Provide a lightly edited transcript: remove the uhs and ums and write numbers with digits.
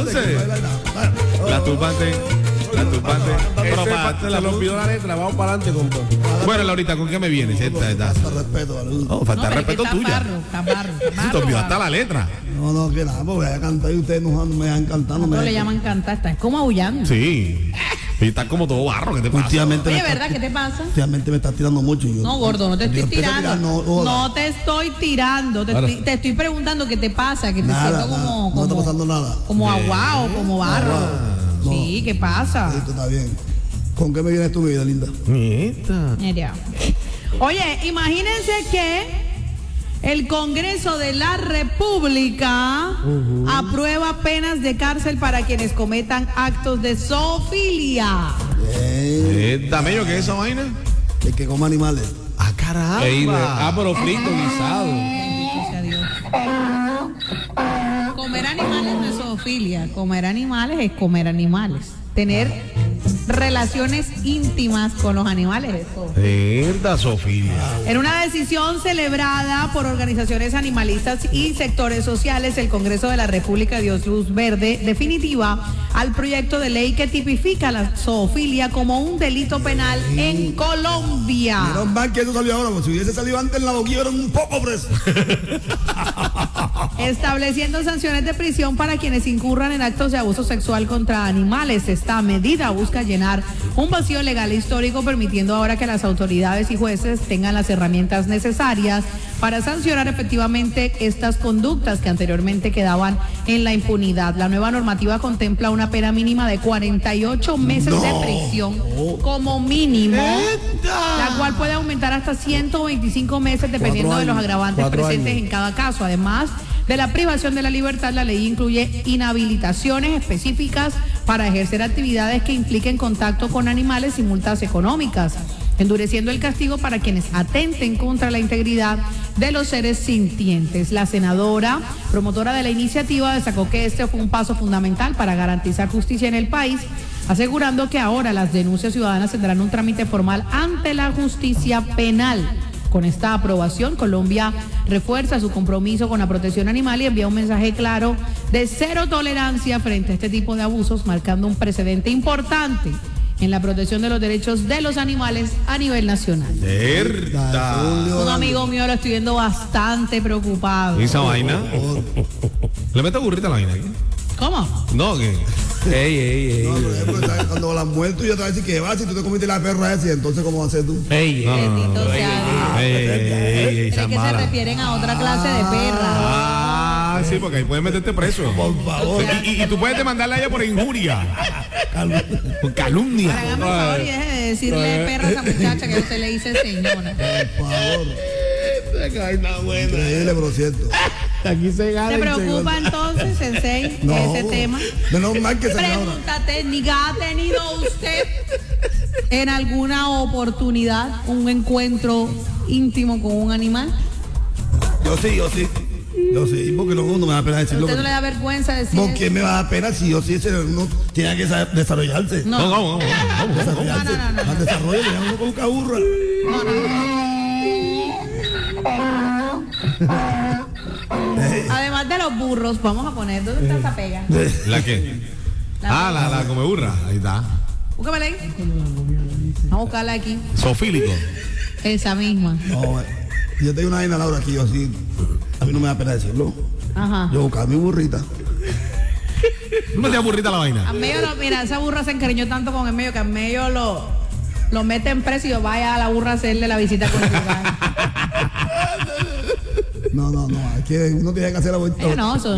entonces. La turbante. Bueno, Laurita, ¿con qué me vienes? Falta respeto, Falta de respeto tuya. Te olvidó hasta la letra. No, que nada, porque voy a cantar y ustedes no me dejan cantando. No le llaman cantar, está como aullando. Sí. Y está como todo barro, ¿qué te pasa? Oye, ¿verdad? ¿Qué te pasa? Últimamente me estás tirando mucho. No, gordo, no te estoy tirando. No te estoy tirando. Te estoy preguntando qué te pasa, que te siento como... No está pasando nada. Como aguado, como barro. Sí, ¿qué pasa? Esto está bien. ¿Con qué me vienes tú, mi vida linda? Mira. Oye, imagínense que el Congreso de la República aprueba penas de cárcel para quienes cometan actos de zoofilia. Dame yo, ¿qué es esa vaina? El que come animales. Ah, caramba. Pero frito, guisado. Bendito sea Dios. Comer animales no es zoofilia. Comer animales es comer animales. Tener relaciones íntimas con los animales es Verdad, Sofía. En una decisión celebrada por organizaciones animalistas y sectores sociales, el Congreso de la República dio luz verde definitiva al proyecto de ley que tipifica la zoofilia como un delito penal en Colombia. Menos mal que eso salió ahora, porque si hubiese salido antes en la boquilla era un poco preso. Estableciendo sanciones de prisión para quienes incurran en actos de abuso sexual contra animales. Esta medida busca llenar un vacío legal e histórico, permitiendo ahora que las autoridades y jueces tengan las herramientas necesarias para sancionar efectivamente estas conductas que anteriormente quedaban en la impunidad. La nueva normativa contempla una pena mínima de 48 meses de prisión como mínimo, la cual puede aumentar hasta 125 meses dependiendo de los agravantes presentes en cada caso. Además de la privación de la libertad, la ley incluye inhabilitaciones específicas para ejercer actividades que impliquen contacto con animales y multas económicas, endureciendo el castigo para quienes atenten contra la integridad de los seres sintientes. La senadora, promotora de la iniciativa, destacó que este fue un paso fundamental para garantizar justicia en el país, asegurando que ahora las denuncias ciudadanas tendrán un trámite formal ante la justicia penal. Con esta aprobación, Colombia refuerza su compromiso con la protección animal y envía un mensaje claro de cero tolerancia frente a este tipo de abusos, marcando un precedente importante en la protección de los derechos de los animales a nivel nacional. ¿Verdad? Un amigo mío lo estoy viendo bastante preocupado. ¿Y esa vaina? ¿Le meto burrita a la vaina aquí? ¿Cómo? No, que... Ey. No, cuando la has muerto, yo te voy a decir que vas si tú te comiste la perra esa, y entonces ¿cómo vas a hacer tú? Bendito sea Dios. Es que se refieren a otra clase de perra. Sí, porque ahí puedes meterte preso. Por favor. Y tú puedes demandarla a ella por injuria. Por calumnia. Hágame el favor y deje de decirle perra a esa muchacha que usted le dice señora. Por favor. Increíble, pero cierto. Aquí se gana. ¿Te preocupa entonces, Sensei, ese tema? Menos mal que Pregunta técnica, ¿ha tenido usted en alguna oportunidad un encuentro íntimo con un animal? Yo sí, porque no me da pena decirlo. ¿Usted no le da vergüenza decir ¿Por qué me va a dar pena si yo sí uno tiene que desarrollarse? No. Desarrollarse. Al desarrollo le dan uno con caburra. Además de los burros, vamos a poner, ¿dónde está esa pega? ¿La qué? La come burra. Ahí está. Búscamela ahí. Vamos a buscarla aquí. Zoofílico. Esa misma. No, yo tengo una vaina, Laura, aquí yo así. A mí no me da pena decirlo. Ajá. Yo buscaba mi burrita. ¿No me te da burrita la vaina? A medio mira, esa burra se encariñó tanto con el medio que a medio lo mete en preso y yo vaya a la burra a hacerle la visita con el lugar. No, es que uno tiene que hacer la vuelta. No,